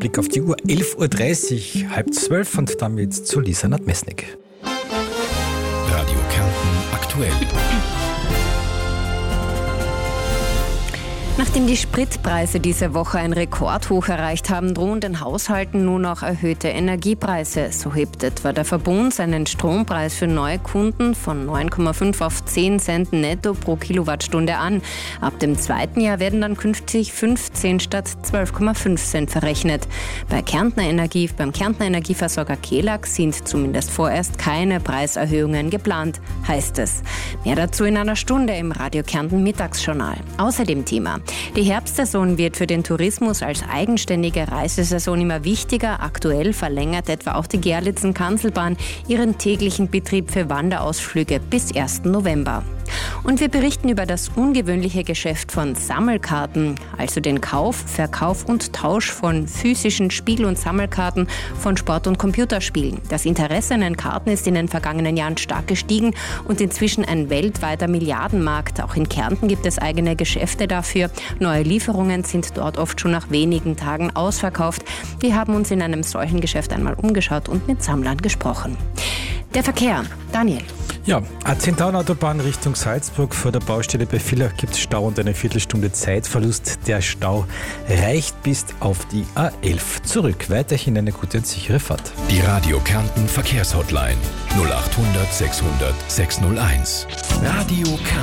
Blick auf die Uhr, 11.30 Uhr, halb 12 und damit zu Lisa Nadmesnik. Radio Kärnten aktuell. Nachdem die Spritpreise diese Woche ein Rekordhoch erreicht haben, drohen den Haushalten nun auch erhöhte Energiepreise. So hebt etwa der Verbund seinen Strompreis für neue Kunden von 9,5 auf 10 Cent netto pro Kilowattstunde an. Ab dem zweiten Jahr werden dann künftig 15 statt 12,5 Cent verrechnet. Beim Kärntner Energieversorger Kelag sind zumindest vorerst keine Preiserhöhungen geplant, heißt es. Mehr dazu in einer Stunde im Radio Kärnten Mittagsjournal. Außerdem Thema: Die Herbstsaison wird für den Tourismus als eigenständige Reisesaison immer wichtiger. Aktuell verlängert etwa auch die Gerlitzen-Kanzelbahn ihren täglichen Betrieb für Wanderausflüge bis 1. November. Und wir berichten über das ungewöhnliche Geschäft von Sammelkarten, also den Kauf, Verkauf und Tausch von physischen Spiel- und Sammelkarten von Sport- und Computerspielen. Das Interesse an den Karten ist in den vergangenen Jahren stark gestiegen und inzwischen ein weltweiter Milliardenmarkt. Auch in Kärnten gibt es eigene Geschäfte dafür. Neue Lieferungen sind dort oft schon nach wenigen Tagen ausverkauft. Wir haben uns in einem solchen Geschäft einmal umgeschaut und mit Sammlern gesprochen. Der Verkehr. Daniel. Ja, A10-Autobahn Richtung Salzburg. Vor der Baustelle bei Villach gibt es Stau und eine Viertelstunde Zeitverlust. Der Stau reicht bis auf die A11 zurück. Weiterhin eine gute und sichere Fahrt. Die Radio Kärnten Verkehrshotline 0800 600 601. Radio Kärnten.